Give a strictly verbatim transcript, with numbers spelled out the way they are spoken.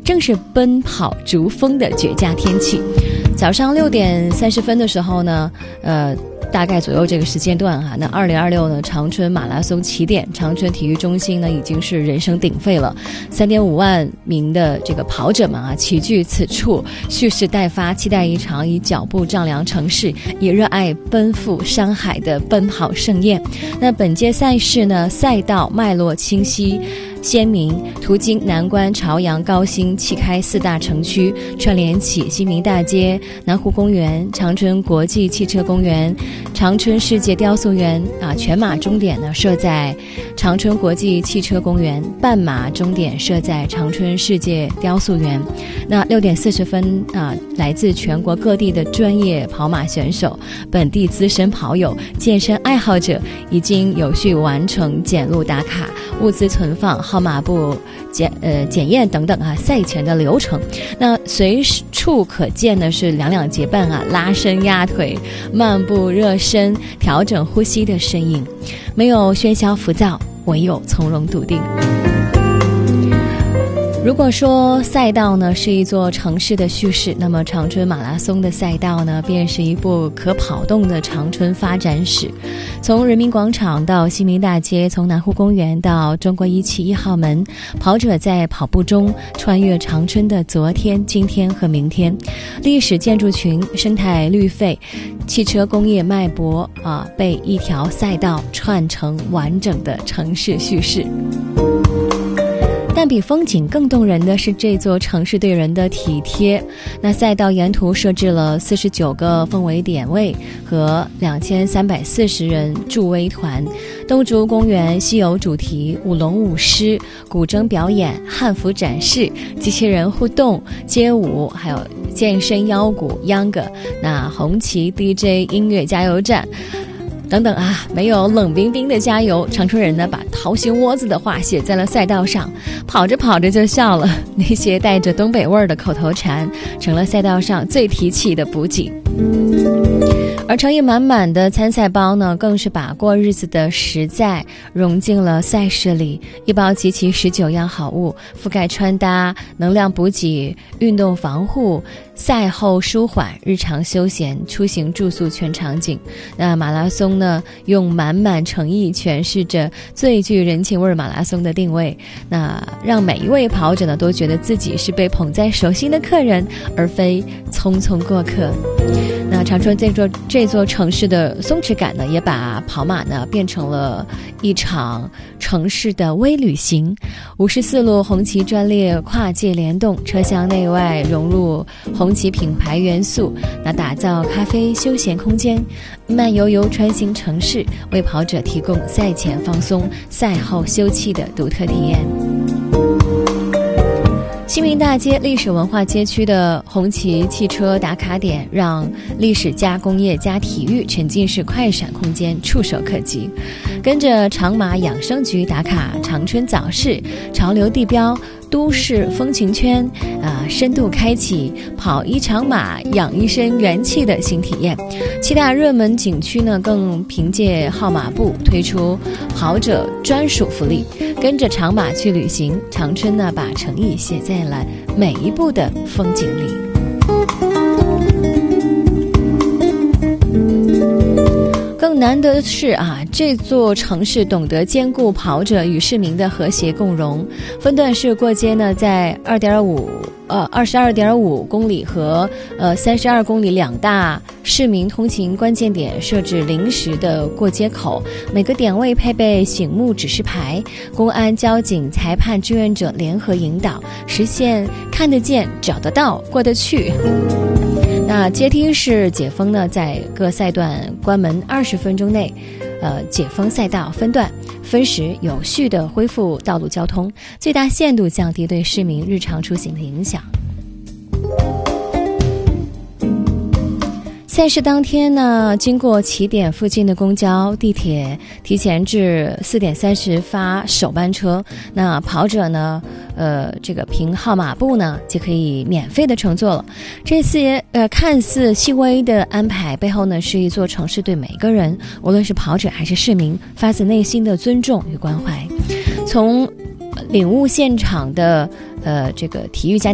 正是奔跑逐风的绝佳天气。早上六点三十分的时候呢，呃。大概左右这个时间段哈、啊，那二零二六呢长春马拉松起点，长春体育中心呢已经是人声鼎沸了，三点五万名的这个跑者们啊齐聚此处，蓄势待发，期待一场以脚步丈量城市，以热爱奔赴山海的奔跑盛宴。那本届赛事呢，赛道脉络清晰鲜明，途经南关、朝阳、高新、气开四大城区，串联起新民大街、南湖公园、长春国际汽车公园、长春世界雕塑园啊，全马终点呢设在长春国际汽车公园，半马终点设在长春世界雕塑园。那六点四十分啊，来自全国各地的专业跑马选手、本地资深跑友、健身爱好者已经有序完成检录打卡、物资存放、号码布检呃检验等等啊赛前的流程。那随处可见的是两两结伴啊，拉伸压腿、漫步热身、调整呼吸的身影，没有喧嚣浮躁，唯有从容笃定。如果说赛道呢是一座城市的叙事，那么长春马拉松的赛道呢便是一部可跑动的长春发展史。从人民广场到新民大街，从南湖公园到中国一期一号门，跑者在跑步中穿越长春的昨天、今天和明天，历史建筑群、生态绿肺、汽车工业脉搏啊，被一条赛道串成完整的城市叙事。但比风景更动人的是这座城市对人的体贴。那赛道沿途设置了四十九个氛围点位和两千三百四十人助威团，东竹公园西游主题、舞龙舞狮、古筝表演、汉服展示、机器人互动、街舞，还有健身腰鼓、秧歌，那红旗 D J 音乐加油站等等啊，没有冷冰冰的加油。长春人呢，把桃心窝子的话写在了赛道上，跑着跑着就笑了。那些带着东北味儿的口头禅，成了赛道上最提气的补给。而诚意满满的参赛包呢，更是把过日子的实在融进了赛事里。一包集齐十九样好物，覆盖穿搭、能量补给、运动防护、赛后舒缓、日常休闲、出行住宿全场景。那马拉松呢，用满满诚意诠释着最具人情味马拉松的定位，那让每一位跑者呢都觉得自己是被捧在手心的客人，而非匆匆过客。那长春这座这座城市的松弛感呢，也把跑马呢变成了一场城市的微旅行。五十四路红旗专列跨界联动，车厢内外融入红旗品牌元素，那打造咖啡休闲空间，慢悠悠穿行城市，为跑者提供赛前放松、赛后休憩的独特体验。新民大街历史文化街区的红旗汽车打卡点，让历史加工业加体育沉浸式快闪空间触手可及。跟着长马养生局打卡长春早市，潮流地标都市风情圈啊、呃，深度开启跑一场马养一身元气的新体验。七大热门景区呢，更凭借号码布推出跑者专属福利。跟着长马去旅行，长春呢把诚意写在了每一步的风景里。更难得的是啊，这座城市懂得兼顾跑者与市民的和谐共融。分段式过街呢，在二点五呃二十二点五公里和呃三十二公里两大市民通勤关键点设置临时的过街口，每个点位配备醒目指示牌，公安、交警、裁判、志愿者联合引导，实现看得见、找得到、过得去。那阶梯式解封呢，在各赛段关门二十分钟内，呃，解封赛道分段，分时有序地恢复道路交通，最大限度降低对市民日常出行的影响。赛事当天呢，经过起点附近的公交、地铁，提前至四点三十发首班车。那跑者呢，呃，这个凭号码布呢，就可以免费的乘坐了。这次呃看似细微的安排背后呢，是一座城市对每个人，无论是跑者还是市民，发自内心的尊重与关怀。从领悟现场的呃这个体育家